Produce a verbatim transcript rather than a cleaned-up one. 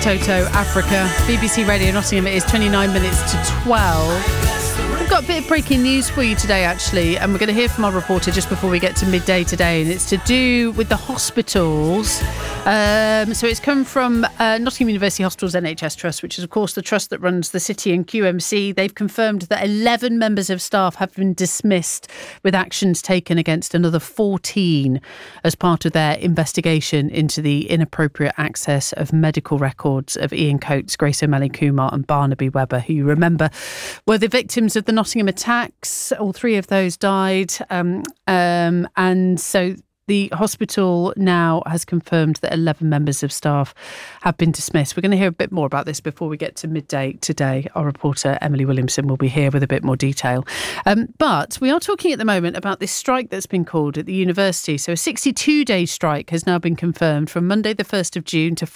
Toto, Africa. B B C Radio Nottingham. It is twenty-nine minutes to twelve. We've got a bit of breaking news for you today, actually, and we're going to hear from our reporter just before we get to midday today, and it's to do with the hospitals. Um, so it's come from uh, Nottingham University Hospitals N H S Trust, which is, of course, the trust that runs the City and Q M C. They've confirmed that eleven members of staff have been dismissed with actions taken against another fourteen as part of their investigation into the inappropriate access of medical records of Ian Coates, Grace O'Malley Kumar and Barnaby Webber, who you remember were the victims of the Nottingham attacks. All three of those died. Um, um, and so the hospital now has confirmed that eleven members of staff have been dismissed. We're going to hear a bit more about this before we get to midday today. Our reporter Emily Williamson will be here with a bit more detail. Um, but we are talking at the moment about this strike that's been called at the university. So a sixty-two day strike has now been confirmed from Monday the first of June to